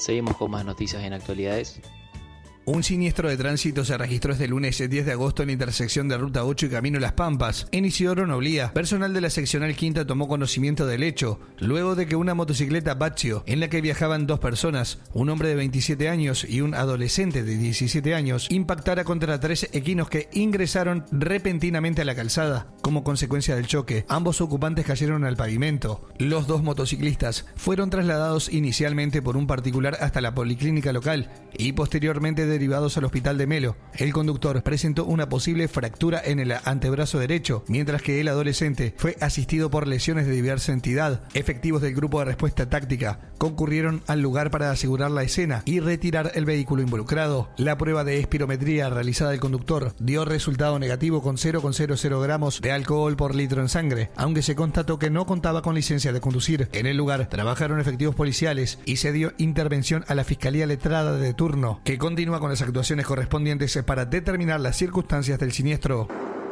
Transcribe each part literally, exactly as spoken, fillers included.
Seguimos con más noticias en actualidades. Un siniestro de tránsito se registró este lunes diez de agosto en la intersección de Ruta ocho y Camino Las Pampas, en Isidoro Noblía. Personal de la seccional quinta tomó conocimiento del hecho, luego de que una motocicleta Baccio, en la que viajaban dos personas, un hombre de veintisiete años y un adolescente de diecisiete años, impactara contra tres equinos que ingresaron repentinamente a la calzada. Como consecuencia del choque, ambos ocupantes cayeron al pavimento. Los dos motociclistas fueron trasladados inicialmente por un particular hasta la policlínica local y posteriormente derivados al hospital de Melo. El conductor presentó una posible fractura en el antebrazo derecho, mientras que el adolescente fue asistido por lesiones de diversa entidad. Efectivos del grupo de respuesta táctica concurrieron al lugar para asegurar la escena y retirar el vehículo involucrado. La prueba de espirometría realizada del conductor dio resultado negativo con cero coma cero cero gramos de alcohol por litro en sangre, aunque se constató que no contaba con licencia de conducir. En el lugar trabajaron efectivos policiales y se dio intervención a la Fiscalía Letrada de turno, que continúa con las actuaciones correspondientes para determinar las circunstancias del siniestro.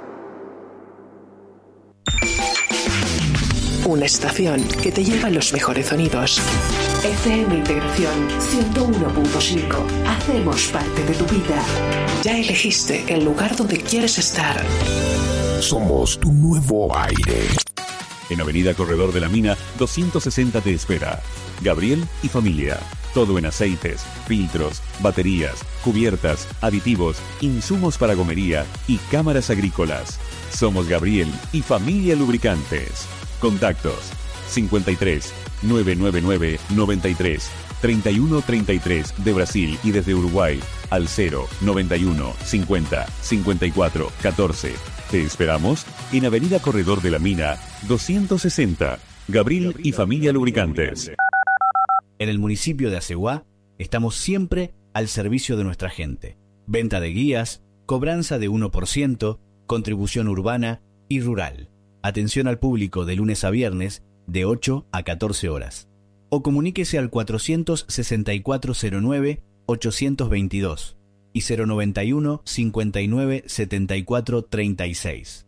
Una estación que te lleva los mejores sonidos. F M Integración ciento uno punto cinco. Hacemos parte de tu vida. Ya elegiste el lugar donde quieres estar. Somos tu nuevo aire. En Avenida Corredor de la Mina, doscientos sesenta te espera. Gabriel y familia. Todo en aceites, filtros, baterías, cubiertas, aditivos, insumos para gomería y cámaras agrícolas. Somos Gabriel y familia Lubricantes. Contactos cincuenta y tres, novecientos noventa y nueve, noventa y tres, treinta y uno treinta y tres de Brasil y desde Uruguay al cero noventa y uno cincuenta cincuenta y cuatro catorce. Te esperamos en Avenida Corredor de la Mina doscientos sesenta. Gabriel y familia Lubricantes. En el municipio de Aceguá estamos siempre al servicio de nuestra gente. Venta de guías, cobranza de uno por ciento, contribución urbana y rural. Atención al público de lunes a viernes de ocho a catorce horas. O comuníquese al cuatrocientos sesenta y cuatro cero nueve, ochocientos veintidós y cero noventa y uno, cincuenta y nueve, setenta y cuatro, treinta y seis.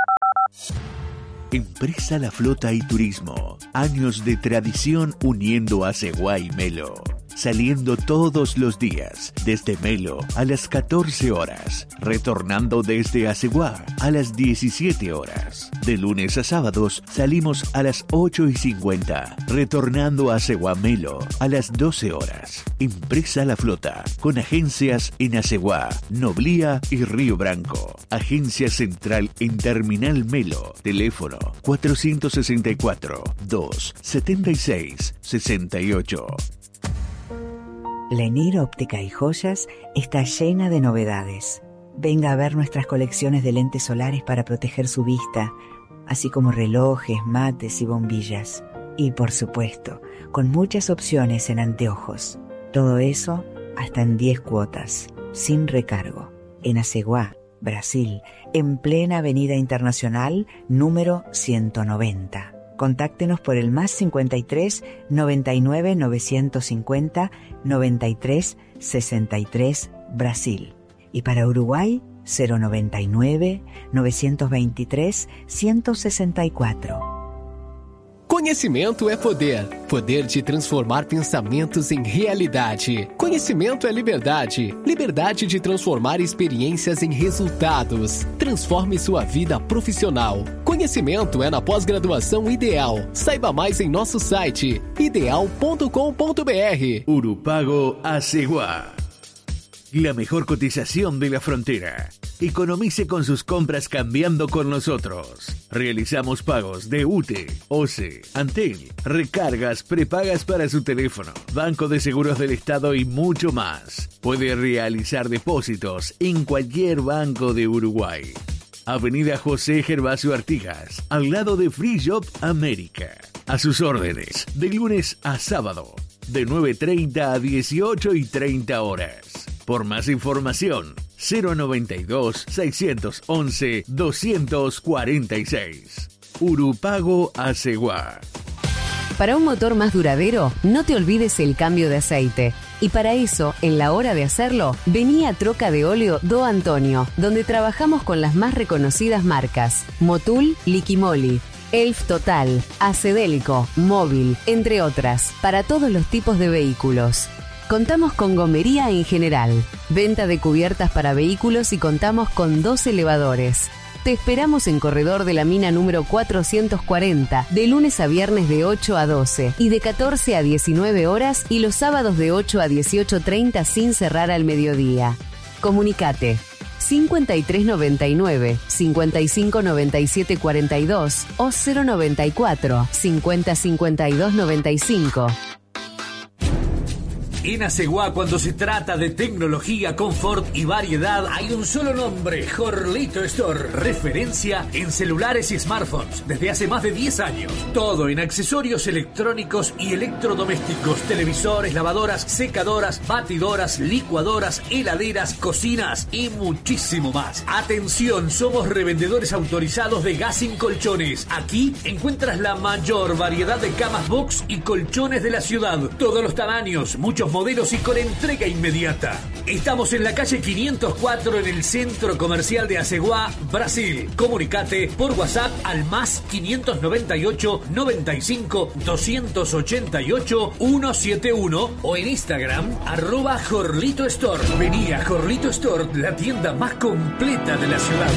Empresa La Flota y Turismo. Años de tradición uniendo a Aceguá y Melo. Saliendo todos los días, desde Melo a las catorce horas, retornando desde Aceguá a las diecisiete horas. De lunes a sábados salimos a las ocho y cincuenta, retornando a Aceguá Melo a las doce horas. Empresa La Flota, con agencias en Aceguá, Noblía y Río Branco. Agencia central en Terminal Melo. Teléfono cuatrocientos sesenta y cuatro, doscientos setenta y seis, sesenta y ocho. Lenir Óptica y Joyas está llena de novedades. Venga a ver nuestras colecciones de lentes solares para proteger su vista, así como relojes, mates y bombillas. Y por supuesto, con muchas opciones en anteojos. Todo eso hasta en diez cuotas, sin recargo. En Aceguá, Brasil, en plena Avenida Internacional, número ciento noventa. Contáctenos por el más cincuenta y tres, noventa y nueve, novecientos cincuenta, noventa y tres, sesenta y tres, Brasil. Y para Uruguay, cero noventa y nueve, novecientos veintitrés, ciento sesenta y cuatro. Conhecimento é poder. Poder de transformar pensamentos em realidade. Conhecimento é liberdade. Liberdade de transformar experiências em resultados. Transforme sua vida profissional. Conhecimento é na pós-graduação Ideal. Saiba mais em nosso site ideal ponto com ponto b r. Urupago Aceguá. La mejor cotización de la frontera. Economice con sus compras cambiando con nosotros. Realizamos pagos de U T E, O C E, Antel, recargas, prepagas para su teléfono, Banco de Seguros del Estado y mucho más. Puede realizar depósitos en cualquier banco de Uruguay. Avenida José Gervasio Artigas, al lado de Free Shop América. A sus órdenes, de lunes a sábado, de nueve treinta a dieciocho y treinta horas. Por más información, cero noventa y dos, seiscientos once, doscientos cuarenta y seis. Urupago Aceguá. Para un motor más duradero, no te olvides el cambio de aceite. Y para eso, en la hora de hacerlo, vení a Troca de Óleo Do Antonio, donde trabajamos con las más reconocidas marcas: Motul, Liquimoli, Elf Total, Acedélico, Móvil, entre otras, para todos los tipos de vehículos. Contamos con gomería en general, venta de cubiertas para vehículos y contamos con dos elevadores. Te esperamos en Corredor de la Mina número cuatrocientos cuarenta, de lunes a viernes de ocho a doce y de catorce a diecinueve horas y los sábados de ocho a dieciocho treinta sin cerrar al mediodía. Comunicate cincuenta y tres noventa y nueve, cincuenta y cinco noventa y siete cuarenta y dos o cero noventa y cuatro, cincuenta cincuenta y dos noventa y cinco. En Asegua, cuando se trata de tecnología, confort y variedad, hay un solo nombre: Jorlito Store. Referencia en celulares y smartphones desde hace más de diez años. Todo en accesorios electrónicos y electrodomésticos: televisores, lavadoras, secadoras, batidoras, licuadoras, heladeras, cocinas y muchísimo más. Atención, somos revendedores autorizados de Gassin Colchones. Aquí encuentras la mayor variedad de camas box y colchones de la ciudad. Todos los tamaños, muchos modelos y con entrega inmediata. Estamos en la calle quinientos cuatro en el Centro Comercial de Asegua, Brasil. Comunicate por WhatsApp al más quinientos noventa y ocho, noventa y cinco, doscientos ochenta y ocho, ciento setenta y uno o en Instagram arroba Jorlito Store. Vení a Jorlito Store, la tienda más completa de la ciudad.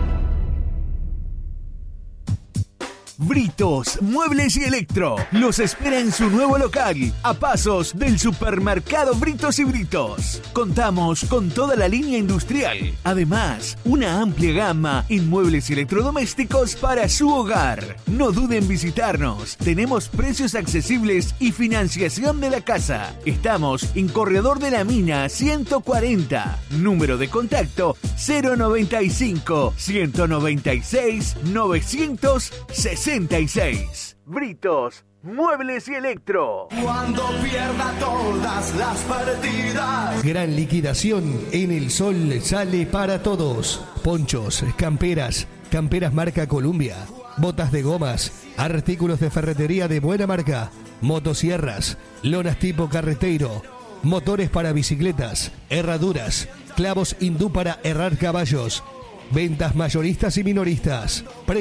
Britos, Muebles y Electro los espera en su nuevo local, a pasos del supermercado Britos y Britos. Contamos con toda la línea industrial, además una amplia gama en muebles y electrodomésticos para su hogar. No duden en visitarnos, tenemos precios accesibles y financiación de la casa. Estamos en Corredor de la Mina ciento cuarenta, número de contacto cero noventa y cinco, ciento noventa y seis, novecientos sesenta y seis. Britos, Muebles y Electro. Cuando pierda todas las partidas. Gran liquidación en El Sol sale para todos. Ponchos, camperas, camperas marca Columbia, botas de gomas, artículos de ferretería de buena marca, motosierras, lonas tipo carretero, motores para bicicletas, herraduras, clavos hindú para herrar caballos. Ventas mayoristas y minoristas.